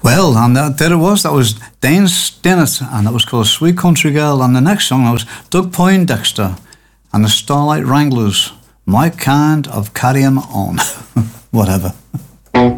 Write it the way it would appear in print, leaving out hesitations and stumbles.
Well, and there it was. That was Dane Stinnett, and that was called Sweet Country Girl. And the next song, that was Doug Poindexter and the Starlight Wranglers, My Kind of Carry 'Em On. Whatever.